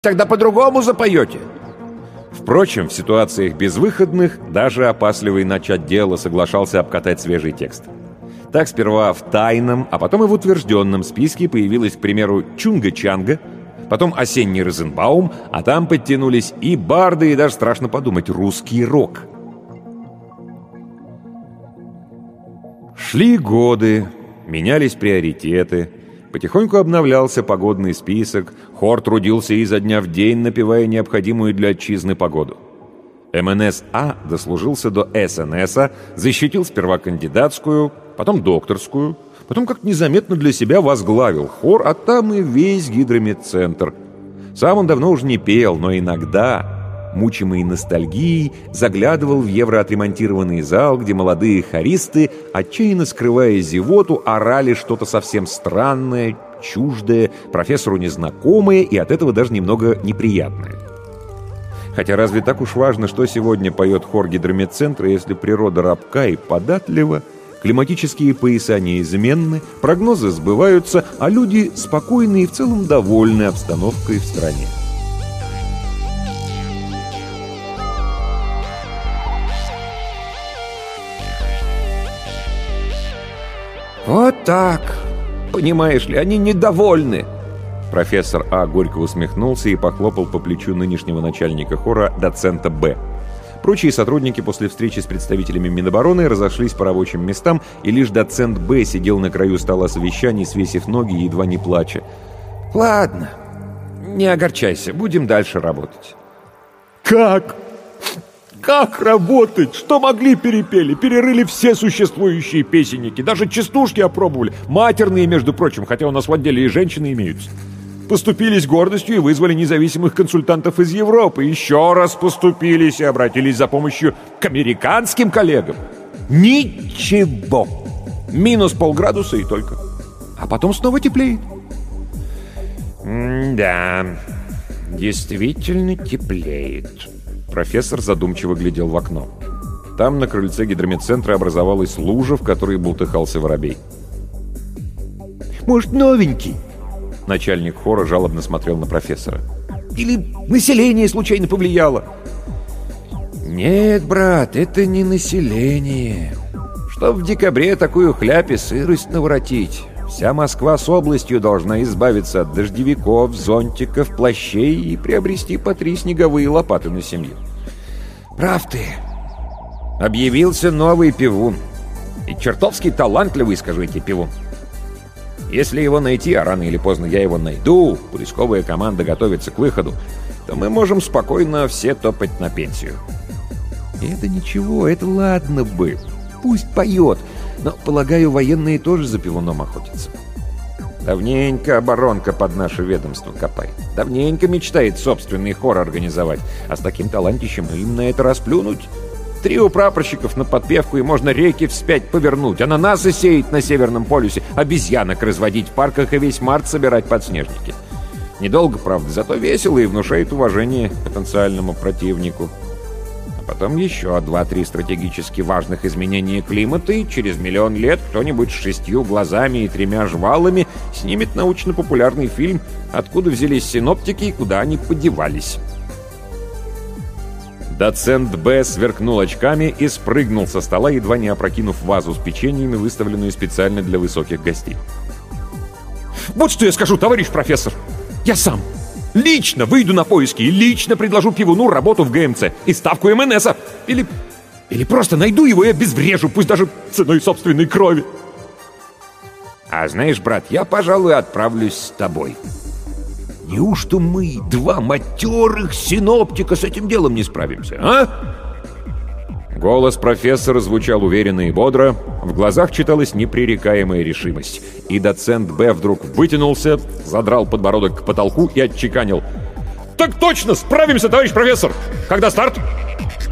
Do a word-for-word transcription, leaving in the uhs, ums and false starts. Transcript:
Тогда по-другому запоете. Впрочем, в ситуациях безвыходных даже опасливый начать дело соглашался обкатать свежий текст. Так сперва в тайном, а потом и в утвержденном списке появилась, к примеру, Чунга-Чанга, потом осенний Розенбаум, а там подтянулись и барды, и даже, страшно подумать, русский рок. Шли годы, менялись приоритеты, потихоньку обновлялся погодный список, хор трудился изо дня в день, напевая необходимую для отчизны погоду. эм эн эс А дослужился до эс эн эса, защитил сперва кандидатскую, потом докторскую, потом как незаметно для себя возглавил хор, а там и весь гидромедцентр. Сам он давно уже не пел, но иногда, мучимый ностальгией, заглядывал в евроотремонтированный зал, где молодые хористы, отчаянно скрывая зевоту, орали что-то совсем странное, чуждое, профессору незнакомое и от этого даже немного неприятное. Хотя разве так уж важно, что сегодня поет хор гидромедцентра, если природа рабка и податлива, климатические пояса неизменны, прогнозы сбываются, а люди спокойны и в целом довольны обстановкой в стране. Вот так. Понимаешь ли, они недовольны. Профессор А горько усмехнулся и похлопал по плечу нынешнего начальника хора, доцента Б. Прочие сотрудники после встречи с представителями Минобороны разошлись по рабочим местам, и лишь доцент Б сидел на краю стола совещаний, свесив ноги и едва не плача. Ладно, не огорчайся, будем дальше работать. Как? Как работать? Что могли, перепели? Перерыли все существующие песенники. Даже частушки опробовали. Матерные, между прочим, хотя у нас в отделе и женщины имеются. Поступились гордостью и вызвали независимых консультантов из Европы. Еще раз поступились и обратились за помощью к американским коллегам. Ничего. Минус полградуса и только. А потом снова теплеет. М-да, действительно теплеет. Профессор задумчиво глядел в окно. Там на крыльце гидромедцентра образовалась лужа, в которой бултыхался воробей. Может, новенький? Начальник хора жалобно смотрел на профессора. Или население случайно повлияло? Нет, брат, это не население. Чтоб в декабре такую хляпь и сырость наворотить, вся Москва с областью должна избавиться от дождевиков, зонтиков, плащей и приобрести по три снеговые лопаты на семью. Прав ты. Объявился новый певун. И чертовски талантливый, скажу я тебе, певун. Если его найти, а рано или поздно я его найду, поисковая команда готовится к выходу, то мы можем спокойно все топать на пенсию. И это ничего, это ладно бы. Пусть поет. Но, полагаю, военные тоже за пивуном охотятся. Давненько оборонка под наше ведомство копает. Давненько мечтает собственный хор организовать. А с таким талантищем им на это расплюнуть. Трио прапорщиков на подпевку, и можно реки вспять повернуть. Ананасы сеять на Северном полюсе, обезьянок разводить в парках и весь март собирать подснежники. Недолго, правда, зато весело и внушает уважение к потенциальному противнику. Потом еще два-три стратегически важных изменения климата, и через миллион лет кто-нибудь с шестью глазами и тремя жвалами снимет научно-популярный фильм «Откуда взялись синоптики и куда они подевались». Доцент Б сверкнул очками и спрыгнул со стола, едва не опрокинув вазу с печеньями, выставленную специально для высоких гостей. Вот что я скажу, товарищ профессор. Я сам лично выйду на поиски и лично предложу пивуну работу в гэ эм цэ и ставку эм эн эса. Или, или просто найду его и обезврежу, пусть даже ценой собственной крови. А знаешь, брат, я, пожалуй, отправлюсь с тобой. Неужто мы, два матерых синоптика, с этим делом не справимся, а? Голос профессора звучал уверенно и бодро, в глазах читалась непререкаемая решимость. И доцент Б вдруг вытянулся, задрал подбородок к потолку и отчеканил: «Так точно, справимся, товарищ профессор! Когда старт?»